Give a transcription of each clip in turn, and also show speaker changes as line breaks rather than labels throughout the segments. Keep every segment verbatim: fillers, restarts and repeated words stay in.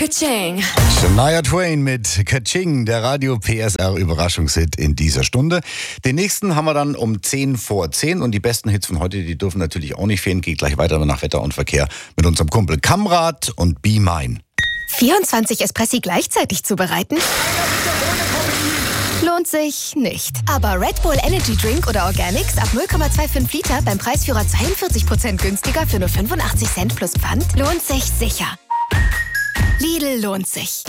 Ka-Ching.
Shania Twain mit Ka-Ching, der Radio P S R Überraschungshit in dieser Stunde. Den nächsten haben wir dann um zehn vor zehn und die besten Hits von heute, die dürfen natürlich auch nicht fehlen. Geht gleich weiter nach Wetter und Verkehr mit unserem Kumpel Kamrat und Be Mine.
vierundzwanzig Espressi gleichzeitig zubereiten? Lohnt sich nicht. Aber Red Bull Energy Drink oder Organics ab null Komma fünfundzwanzig Liter beim Preisführer zweiundvierzig Prozent günstiger für nur fünfundachtzig Cent plus Pfand lohnt sich sicher. Lidl lohnt sich.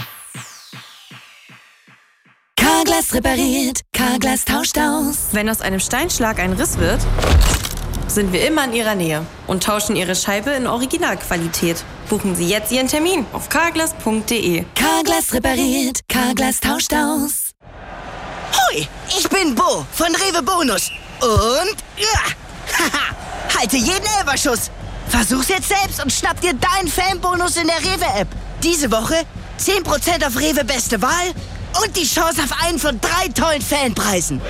Carglass repariert, Carglass tauscht aus.
Wenn aus einem Steinschlag ein Riss wird, sind wir immer in Ihrer Nähe und tauschen Ihre Scheibe in Originalqualität. Buchen Sie jetzt Ihren Termin auf carglass punkt de.
Carglass repariert, Carglass tauscht aus.
Hoi, ich bin Bo von Rewe Bonus. Und ja, haha, halte jeden Elferschuss. Versuch's jetzt selbst und schnapp dir deinen Fanbonus in der Rewe-App. Diese Woche zehn Prozent auf Rewe Beste Wahl und die Chance auf einen von drei tollen Fanpreisen.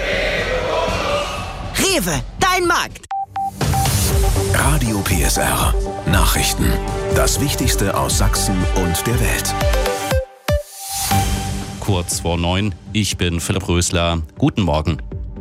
Rewe, dein Markt.
Radio P S R. Nachrichten. Das Wichtigste aus Sachsen und der Welt.
Kurz vor neun. Ich bin Philipp Rösler. Guten Morgen.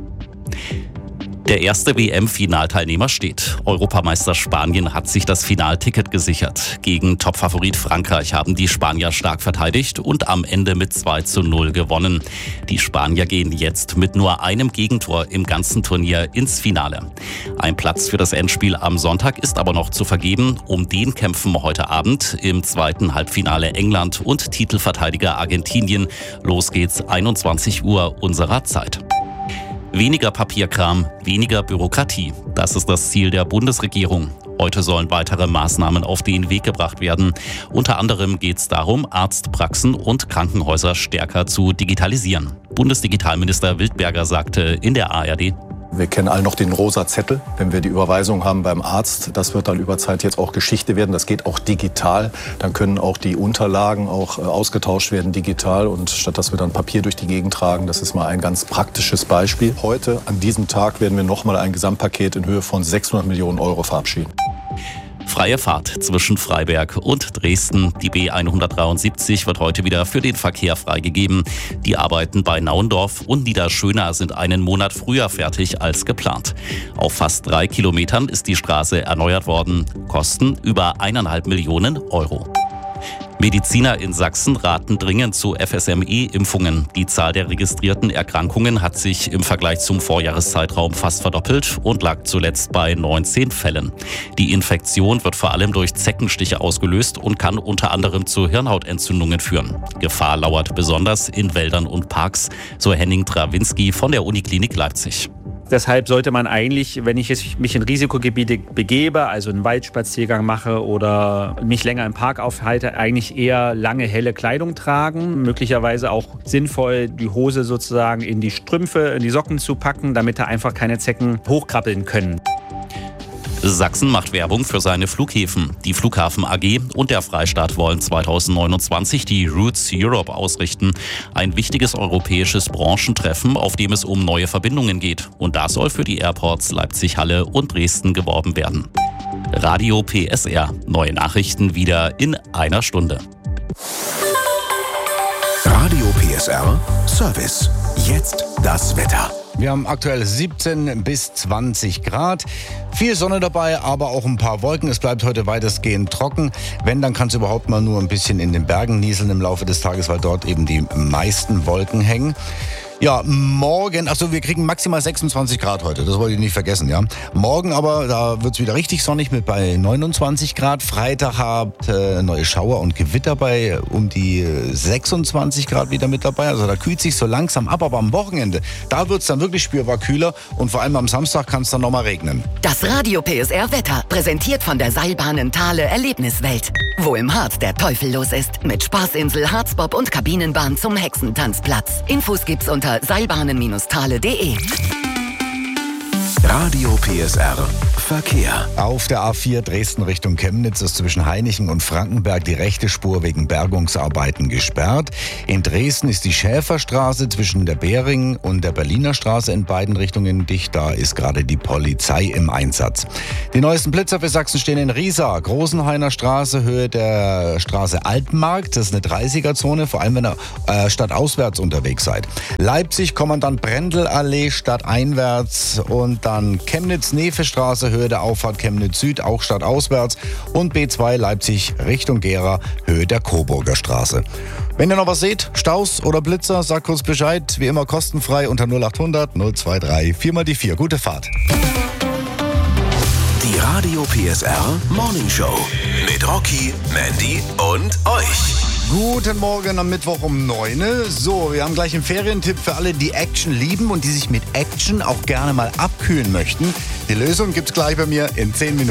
Der erste W M-Finalteilnehmer steht. Europameister Spanien hat sich das Finalticket gesichert. Gegen Topfavorit Frankreich haben die Spanier stark verteidigt und am Ende mit zwei zu null gewonnen. Die Spanier gehen jetzt mit nur einem Gegentor im ganzen Turnier ins Finale. Ein Platz für das Endspiel am Sonntag ist aber noch zu vergeben. Um den kämpfen heute Abend im zweiten Halbfinale England und Titelverteidiger Argentinien. Los geht's einundzwanzig Uhr unserer Zeit. Weniger Papierkram, weniger Bürokratie. Das ist das Ziel der Bundesregierung. Heute sollen weitere Maßnahmen auf den Weg gebracht werden. Unter anderem geht es darum, Arztpraxen und Krankenhäuser stärker zu digitalisieren. Bundesdigitalminister Wildberger sagte in der A R D:
Wir kennen alle noch den rosa Zettel, wenn wir die Überweisung haben beim Arzt. Das wird dann über Zeit jetzt auch Geschichte werden. Das geht auch digital. Dann können auch die Unterlagen auch äh, ausgetauscht werden digital. Und statt dass wir dann Papier durch die Gegend tragen, das ist mal ein ganz praktisches Beispiel. Heute, an diesem Tag, werden wir nochmal ein Gesamtpaket in Höhe von sechshundert Millionen Euro verabschieden.
Freie Fahrt zwischen Freiberg und Dresden. Die B hundertdreiundsiebzig wird heute wieder für den Verkehr freigegeben. Die Arbeiten bei Nauendorf und Niederschöna sind einen Monat früher fertig als geplant. Auf fast drei Kilometern ist die Straße erneuert worden. Kosten über eineinhalb Millionen Euro. Mediziner in Sachsen raten dringend zu F S M E-Impfungen. Die Zahl der registrierten Erkrankungen hat sich im Vergleich zum Vorjahreszeitraum fast verdoppelt und lag zuletzt bei neunzehn Fällen. Die Infektion wird vor allem durch Zeckenstiche ausgelöst und kann unter anderem zu Hirnhautentzündungen führen. Gefahr lauert besonders in Wäldern und Parks, so Henning Trawinski von der Uniklinik Leipzig.
Deshalb sollte man eigentlich, wenn ich jetzt mich in Risikogebiete begebe, also einen Waldspaziergang mache oder mich länger im Park aufhalte, eigentlich eher lange, helle Kleidung tragen. Möglicherweise auch sinnvoll, die Hose sozusagen in die Strümpfe, in die Socken zu packen, damit da einfach keine Zecken hochkrabbeln können.
Sachsen macht Werbung für seine Flughäfen. Die Flughafen A G und der Freistaat wollen zweitausendneunundzwanzig die Routes Europe ausrichten. Ein wichtiges europäisches Branchentreffen, auf dem es um neue Verbindungen geht. Und da soll für die Airports Leipzig-Halle und Dresden geworben werden. Radio P S R. Neue Nachrichten wieder in einer Stunde.
Radio P S R Service. Jetzt das Wetter.
Wir haben aktuell siebzehn bis zwanzig Grad. Viel Sonne dabei, aber auch ein paar Wolken. Es bleibt heute weitestgehend trocken. Wenn, dann kann es überhaupt mal nur ein bisschen in den Bergen nieseln im Laufe des Tages, weil dort eben die meisten Wolken hängen. Ja, morgen, achso, wir kriegen maximal sechsundzwanzig Grad heute, das wollte ich nicht vergessen, ja. Morgen aber, da wird es wieder richtig sonnig mit bei neunundzwanzig Grad. Freitag habt äh, neue Schauer und Gewitter bei um die sechsundzwanzig Grad wieder mit dabei. Also da kühlt sich so langsam ab, aber am Wochenende, da wird es dann wirklich spürbar kühler und vor allem am Samstag kann es dann nochmal regnen.
Das Radio P S R Wetter, präsentiert von der Seilbahnen Thale Erlebniswelt. Wo im Harz der Teufel los ist, mit Spaßinsel, Harzbob und Kabinenbahn zum Hexentanzplatz. Infos gibt's unter seilbahnen Bindestrich thale punkt de.
Radio P S R Verkehr.
Auf der A vier Dresden Richtung Chemnitz ist zwischen Hainichen und Frankenberg die rechte Spur wegen Bergungsarbeiten gesperrt. In Dresden ist die Schäferstraße zwischen der Bering und der Berliner Straße in beiden Richtungen dicht. Da ist gerade die Polizei im Einsatz. Die neuesten Blitzer für Sachsen stehen in Riesa, Großenhainer Straße, Höhe der Straße Altmarkt. Das ist eine dreißiger-Zone, vor allem wenn ihr äh, stadtauswärts unterwegs seid. Leipzig, Kommandant Brendel-Allee, stadteinwärts und dann Chemnitz-Nefe-Straße, Höhe der Auffahrt Chemnitz Süd, auch stadtauswärts und B zwei Leipzig Richtung Gera, Höhe der Coburger Straße. Wenn ihr noch was seht, Staus oder Blitzer, sagt kurz Bescheid. Wie immer kostenfrei unter null acht hundert null zwei drei vier mal die vier. Gute Fahrt.
Die Radio P S R Morning Show mit Rocky, Mandy und euch.
Guten Morgen am Mittwoch um neun. So, wir haben gleich einen Ferientipp für alle, die Action lieben und die sich mit Action auch gerne mal abkühlen möchten. Die Lösung gibt's gleich bei mir in zehn Minuten.